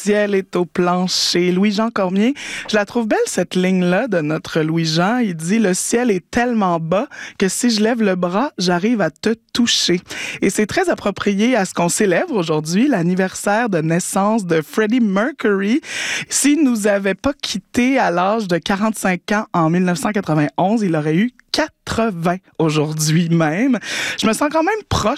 ciel est au plancher. Louis-Jean Cormier, je la trouve belle cette ligne-là de notre Louis-Jean. Il dit « Le ciel est tellement bas que si je lève le bras, j'arrive à te toucher ». Et c'est très approprié à ce qu'on célèbre aujourd'hui, l'anniversaire de naissance de Freddie Mercury. S'il nous avait pas quittés à l'âge de 45 ans en 1991, il aurait eu 80 aujourd'hui même. Je me sens quand même proche